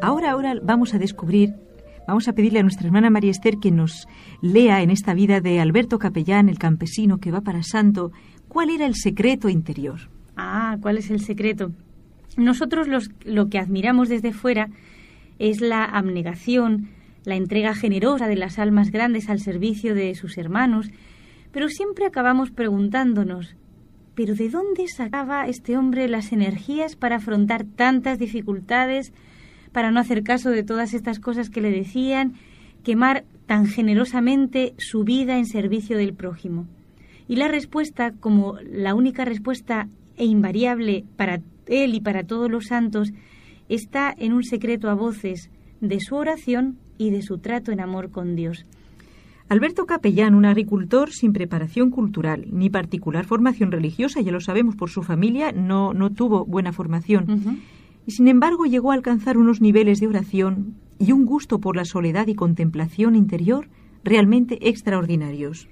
Ahora vamos a descubrir, vamos a pedirle a nuestra hermana María Esther que nos lea en esta vida de Alberto Capellán, el campesino que va para santo, cuál era el secreto interior. ¿Cuál es el secreto? Nosotros lo que admiramos desde fuera es la abnegación, la entrega generosa de las almas grandes al servicio de sus hermanos, pero siempre acabamos preguntándonos, ¿pero de dónde sacaba este hombre las energías para afrontar tantas dificultades, para no hacer caso de todas estas cosas que le decían, quemar tan generosamente su vida en servicio del prójimo? Y la respuesta, como la única respuesta e invariable para él y para todos los santos, está en un secreto a voces de su oración y de su trato en amor con Dios. Alberto Capellán, un agricultor sin preparación cultural ni particular formación religiosa, ya lo sabemos por su familia, no tuvo buena formación. Uh-huh. Y sin embargo llegó a alcanzar unos niveles de oración y un gusto por la soledad y contemplación interior realmente extraordinarios.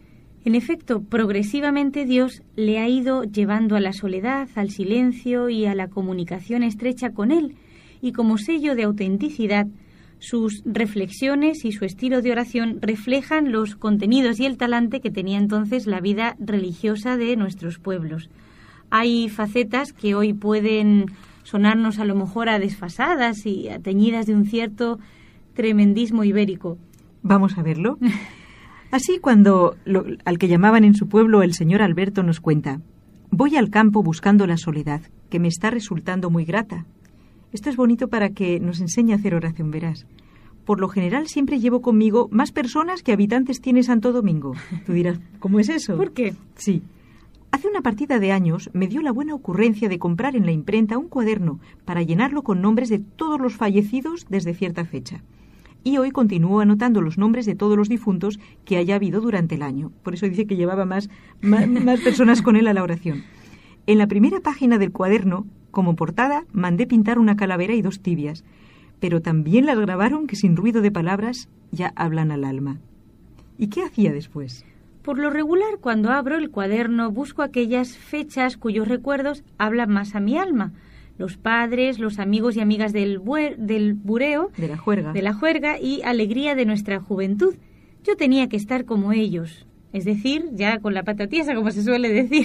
En efecto, progresivamente Dios le ha ido llevando a la soledad, al silencio y a la comunicación estrecha con Él, y como sello de autenticidad, sus reflexiones y su estilo de oración reflejan los contenidos y el talante que tenía entonces la vida religiosa de nuestros pueblos. Hay facetas que hoy pueden sonarnos a lo mejor a desfasadas y a teñidas de un cierto tremendismo ibérico. Vamos a verlo. Así, cuando al que llamaban en su pueblo el señor Alberto nos cuenta: voy al campo buscando la soledad, que me está resultando muy grata. Esto es bonito para que nos enseñe a hacer oración, verás. Por lo general siempre llevo conmigo más personas que habitantes tiene Santo Domingo. Tú dirás, ¿cómo es eso? ¿Por qué? Sí. Hace una partida de años me dio la buena ocurrencia de comprar en la imprenta un cuaderno para llenarlo con nombres de todos los fallecidos desde cierta fecha. Y hoy continúo anotando los nombres de todos los difuntos que haya habido durante el año. Por eso dice que llevaba más personas con él a la oración. En la primera página del cuaderno, como portada, mandé pintar una calavera y 2 tibias, pero también las grabaron que sin ruido de palabras ya hablan al alma. ¿Y qué hacía después? Por lo regular, cuando abro el cuaderno, busco aquellas fechas cuyos recuerdos hablan más a mi alma. Los padres, los amigos y amigas del bureo, de la juerga y alegría de nuestra juventud. Yo tenía que estar como ellos, es decir, ya con la pata tiesa, como se suele decir.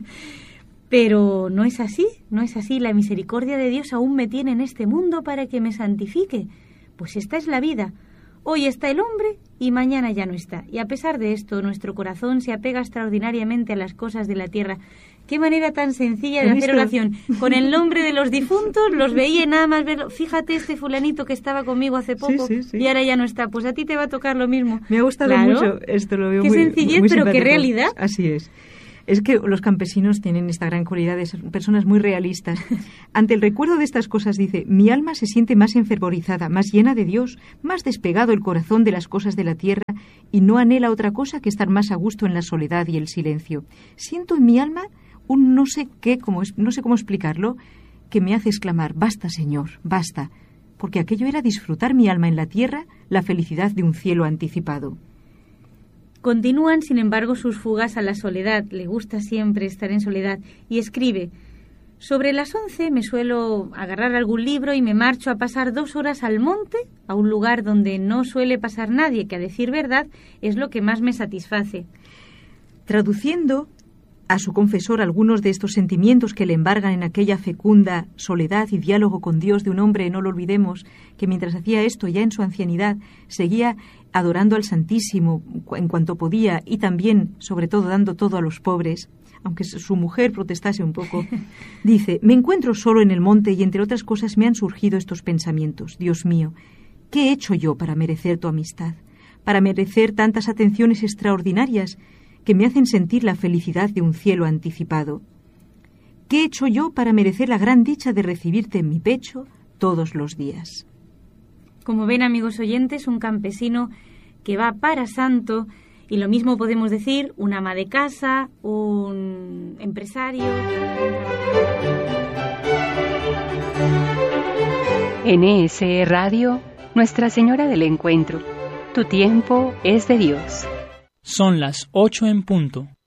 Pero no es así. La misericordia de Dios aún me tiene en este mundo para que me santifique. Pues esta es la vida. Hoy está el hombre y mañana ya no está. Y a pesar de esto, nuestro corazón se apega extraordinariamente a las cosas de la tierra. Qué manera tan sencilla de hacer oración. Con el nombre de los difuntos, los veía y nada más verlo. Fíjate, este fulanito que estaba conmigo hace poco y ahora ya no está. Pues a ti te va a tocar lo mismo. Me ha gustado mucho esto, lo veo qué muy sencillez, muy pero simpático. qué realidad. Así es. Es que los campesinos tienen esta gran cualidad de ser personas muy realistas. Ante el recuerdo de estas cosas, dice, mi alma se siente más enfervorizada, más llena de Dios, más despegado el corazón de las cosas de la tierra y no anhela otra cosa que estar más a gusto en la soledad y el silencio. Siento en mi alma un no sé qué, no sé cómo explicarlo, que me hace exclamar, basta, Señor, basta, porque aquello era disfrutar mi alma en la tierra, la felicidad de un cielo anticipado. Continúan, sin embargo, sus fugas a la soledad. Le gusta siempre estar en soledad. Y escribe, sobre las 11 me suelo agarrar algún libro y me marcho a pasar 2 horas al monte, a un lugar donde no suele pasar nadie, que a decir verdad es lo que más me satisface. Traduciendo a su confesor algunos de estos sentimientos que le embargan en aquella fecunda soledad y diálogo con Dios de un hombre, no lo olvidemos, que mientras hacía esto ya en su ancianidad seguía adorando al Santísimo en cuanto podía y también, sobre todo, dando todo a los pobres, aunque su mujer protestase un poco. Dice, me encuentro solo en el monte y entre otras cosas me han surgido estos pensamientos. Dios mío, ¿qué he hecho yo para merecer tu amistad? Para merecer tantas atenciones extraordinarias que me hacen sentir la felicidad de un cielo anticipado. ¿Qué he hecho yo para merecer la gran dicha de recibirte en mi pecho todos los días? Como ven, amigos oyentes, un campesino que va para santo, y lo mismo podemos decir un ama de casa, un empresario. En ESE Radio, Nuestra Señora del Encuentro, tu tiempo es de Dios. Son las 8 en punto.